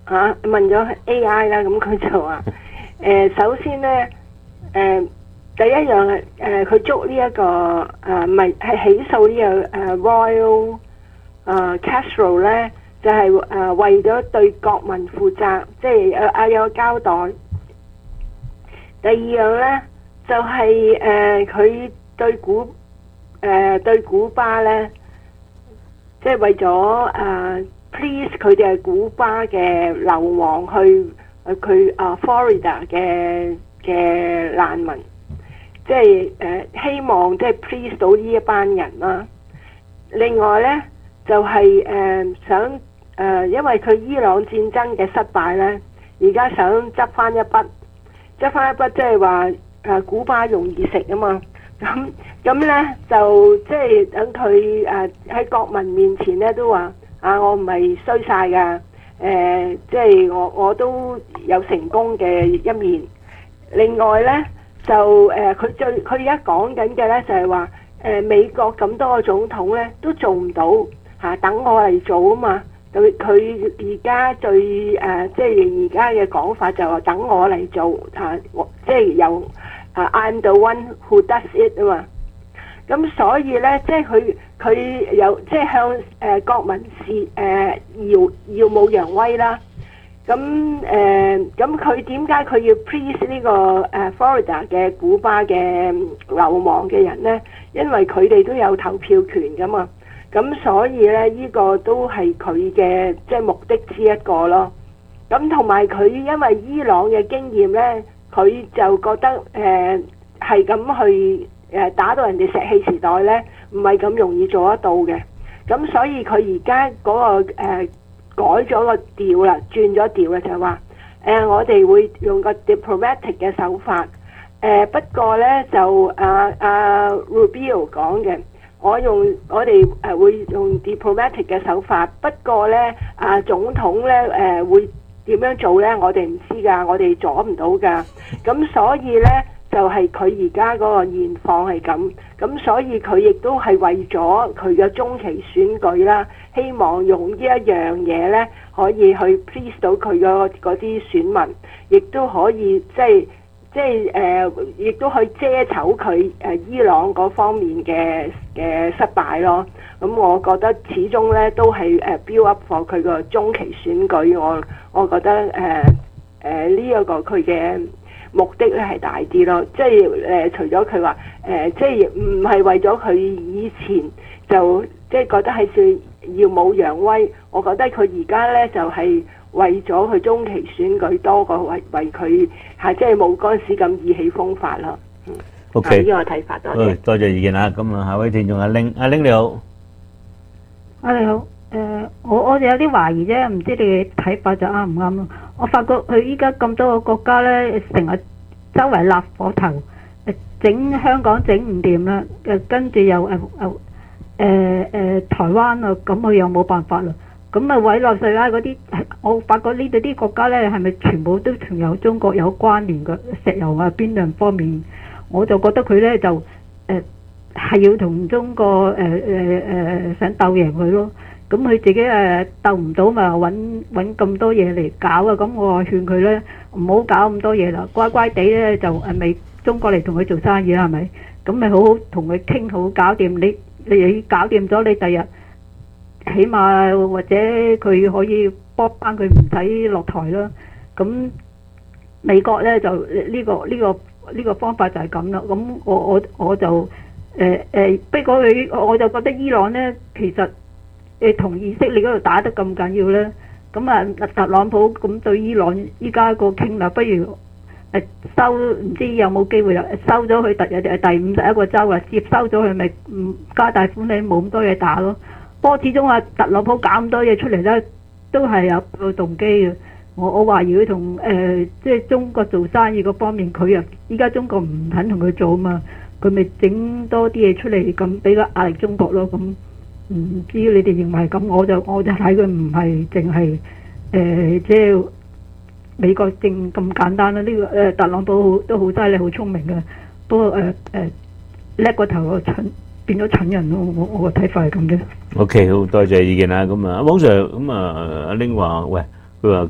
問咗 AI 啦，咁佢就話首先咧第一樣佢捉呢一個唔係起訴呢個Royal Castro 咧，就係為咗對國民負責，即係有個交代。第二樣咧就係佢對古巴咧，即係為咗please 佢哋係古巴嘅流亡去佢Florida 嘅難民，即係希望即係 please 到呢一班人啦。另外咧就係想因為佢伊朗戰爭嘅失敗咧，而家想執翻一筆，即係話古巴容易食啊嘛。咁咧就即係等佢喺國民面前咧都話我唔係衰晒㗎，即係我都有成功嘅一面。另外咧就佢而家講緊嘅咧就係話美國咁多個總統咧都做唔到等我嚟做啊嘛。佢而家最即係而家嘅講法就話等我嚟做即係由I'm the one who does it 啊嘛。咁所以咧，即係佢有即係向國民耀武揚威啦。咁佢點解佢要 please 呢個Florida 嘅古巴嘅流亡嘅人咧？因為佢哋都有投票權噶嘛。咁所以咧，呢個都係佢嘅即係目的之一個咯。咁同埋佢因為伊朗嘅經驗咧，佢就覺得係咁去打到人哋石器時代咧，唔係咁容易做得到嘅。咁所以佢而家嗰個改咗個調啦，轉咗調啦，就係話我哋會用個 diplomatic 嘅手法。不過咧就Rubio 講嘅。我哋會用 diplomatic 嘅手法，不過咧總統咧會點樣做咧？我哋唔知㗎，我哋阻唔到㗎。咁所以咧就係佢而家嗰個現況係咁，咁所以佢亦都係為咗佢嘅中期選舉啦，希望用呢一樣嘢咧可以去 please 到佢嗰啲選民，亦都可以亦都可以遮醜佢伊朗嗰方面嘅失敗咯。咁我覺得始終咧都係build up for 佢個中期選舉。我覺得呢一個佢嘅目的咧係大啲咯。即係除咗佢話即係唔係為咗佢以前就即係覺得係算耀武揚威，我覺得佢而家咧就係為咗佢中期選舉多過為佢即係冇嗰陣時咁意氣風發啦。 OK， 呢個睇法多謝。 多謝意見啊！咁下位聽眾阿玲你好。 你好，我就有啲懷疑啫，唔知你嘅睇法就啱唔啱咯。我發覺佢依家咁多個國家咧，成日周圍立火頭，整香港整唔掂啦，跟住又台灣啊，咁佢又冇辦法啦。咁委內瑞拉嗰啲，我發覺呢度啲國家咧，係咪全部都同有中國有關聯嘅石油啊邊樣方面？我就覺得佢咧就係要同中國想鬥贏佢咯。咁佢自己鬥唔到咪揾咁多嘢嚟搞啊！咁我話勸佢咧唔好搞咁多嘢啦，乖乖地咧就咪中國嚟同佢做生意啦，係咪？咁咪好好同佢傾好搞掂，你搞掂咗，你第日起碼或者佢可以幫翻佢唔使落台啦。咁美國咧就呢個方法就係咁啦。咁我就不過我就覺得伊朗咧其實同以色列嗰度打得咁緊要咧，咁特朗普咁對伊朗依家個傾啦，不如收唔知有冇機會啦，收咗佢第51個州啦，接收咗佢咪加大款，你冇咁多嘢打咯。不過始終特朗普搞咁多嘢出嚟咧，都係有個動機嘅。我懷疑佢同即係中國做生意嗰方面，佢依家中國唔肯同佢做啊嘛，佢咪整多啲嘢出嚟，咁俾個壓力中國咯。咁唔知你哋認為咁，我就睇佢唔係淨係即係美國正咁簡單啦。呢個特朗普都好犀利，好聰明嘅，不過叻過頭蠢，變咗蠢人咯。我個睇法係咁啫。 OK， 好多謝意見啦。咁網上咁阿玲話喂，佢話